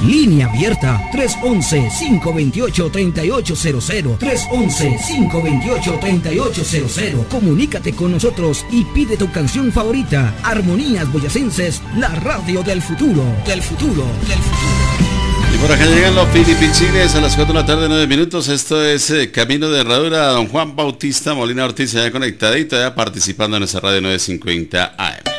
Línea abierta 311-528-3800. 311-528-3800. Comunícate con nosotros y pide tu canción favorita. Armonías Boyacenses, la radio del futuro. Del futuro. Del futuro. Y por acá llegan los Filipichines a las 4 de la tarde, 9 minutos. Esto es Camino de Herradura. Don Juan Bautista Molina Ortiz, ya conectadito, ya participando en esa radio 950 AM.